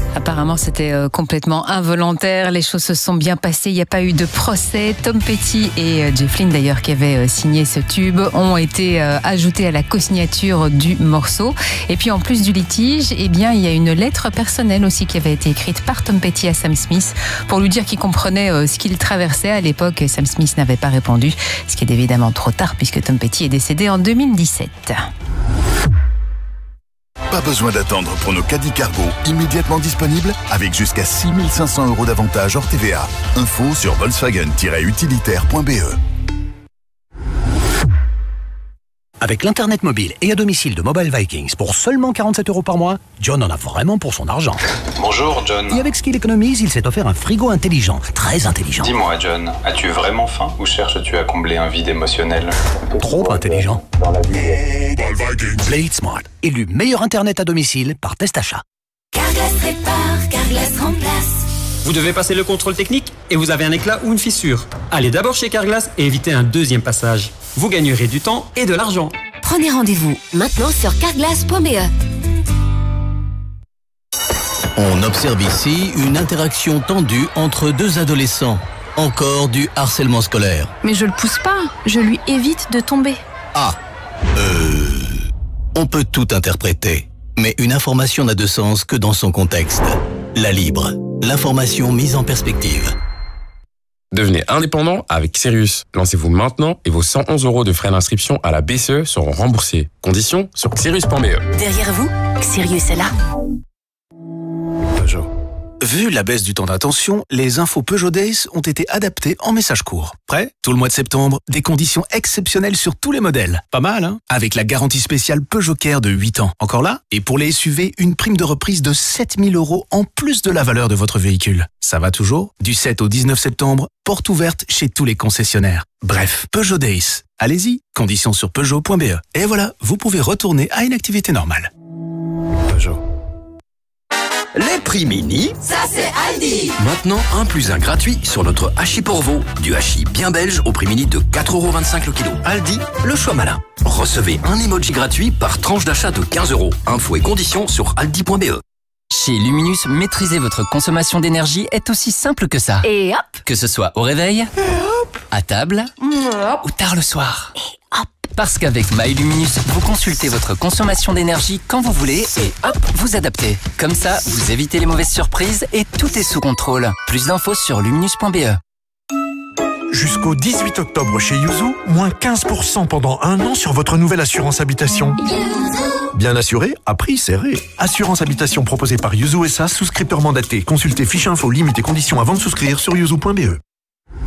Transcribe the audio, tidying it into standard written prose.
Apparemment, c'était complètement involontaire. Les choses se sont bien passées. Il n'y a pas eu de procès. Tom Petty et Jeff Lynne, d'ailleurs, qui avaient signé ce tube, ont été ajoutés à la co-signature du morceau. Et puis, en plus du litige, eh bien, il y a une lettre personnelle aussi qui avait été écrite par Tom Petty à Sam Smith pour lui dire qu'il comprenait ce qu'il traversait. À l'époque, Sam Smith n'avait pas répondu, ce qui est évidemment trop tard puisque Tom Petty est décédé en 2017. Pas besoin d'attendre pour nos caddies cargo immédiatement disponibles avec jusqu'à 6 500 € d'avantages hors TVA. Info sur volkswagen-utilitaire.be. Avec l'Internet mobile et à domicile de Mobile Vikings pour seulement 47 € par mois, John en a vraiment pour son argent. Bonjour John. Et avec ce qu'il économise, il s'est offert un frigo intelligent, très intelligent. Dis-moi John, as-tu vraiment faim ou cherches-tu à combler un vide émotionnel? Trop intelligent. Play it smart, élu meilleur Internet à domicile par Test Achat. Carglass répare, Carglass remplace. Vous devez passer le contrôle technique et vous avez un éclat ou une fissure. Allez d'abord chez Carglass et évitez un deuxième passage. Vous gagnerez du temps et de l'argent. Prenez rendez-vous maintenant sur carglass.be. On observe ici une interaction tendue entre deux adolescents. Encore du harcèlement scolaire. Mais je le pousse pas, je lui évite de tomber. Ah, on peut tout interpréter, mais une information n'a de sens que dans son contexte. La Libre, l'information mise en perspective. Devenez indépendant avec Sirius. Lancez-vous maintenant et vos 111 € de frais d'inscription à la BCE seront remboursés. Conditions sur Sirius.be. Derrière vous, Sirius est là. Peugeot. Vu la baisse du temps d'attention, les infos Peugeot Days ont été adaptées en message court. Prêt? Tout le mois de septembre, des conditions exceptionnelles sur tous les modèles. Pas mal, hein? Avec la garantie spéciale Peugeot Care de 8 ans. Encore là? Et pour les SUV, une prime de reprise de 7 000 € en plus de la valeur de votre véhicule. Ça va toujours? Du 7 au 19 septembre, porte ouverte chez tous les concessionnaires. Bref, Peugeot Days. Allez-y, conditions sur Peugeot.be. Et voilà, vous pouvez retourner à une activité normale. Peugeot. Les prix mini, Ça c'est Aldi. maintenant 1 + 1 gratuit sur notre hachis pour veau. Du hachis bien belge au prix mini de 4,25 € le kilo. Aldi, le choix malin. Recevez un emoji gratuit par tranche d'achat de 15 €. Infos et conditions sur aldi.be. Chez Luminus, maîtriser votre consommation d'énergie est aussi simple que ça. Et hop, Que ce soit au réveil, à table ou tard le soir. Parce qu'avec MyLuminus, vous consultez votre consommation d'énergie quand vous voulez et hop, vous adaptez. Comme ça, vous évitez les mauvaises surprises et tout est sous contrôle. Plus d'infos sur luminus.be. Jusqu'au 18 octobre chez Yuzu, moins 15% pendant 1 an sur votre nouvelle assurance habitation. Bien assuré, à prix serré. Assurance habitation proposée par Yuzu SA, souscripteur mandaté. Consultez fiche info, limites et conditions avant de souscrire sur yuzu.be.